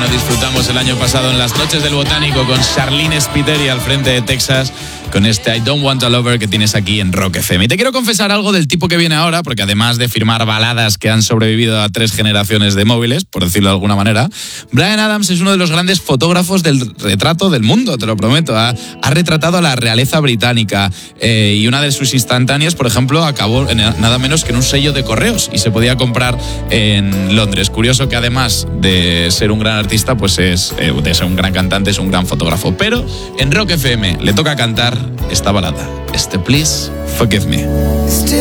piano disfrutamos el año pasado en las noches del Botánico con Charlene Spiteri al frente de Texas, con este I Don't Want a Lover que tienes aquí en Rock FM. Y te quiero confesar algo del tipo que viene ahora, porque además de firmar baladas que han sobrevivido a 3 generaciones de móviles, por decirlo de alguna manera, Bryan Adams es uno de los grandes fotógrafos del retrato del mundo, te lo prometo. Ha retratado a la realeza británica y una de sus instantáneas, por ejemplo, acabó en nada menos que en un sello de correos y se podía comprar en Londres. Curioso que además de ser un gran artista, pues de ser un gran cantante, es un gran fotógrafo. Pero en Rock FM le toca cantar esta balada, Please Forgive Me.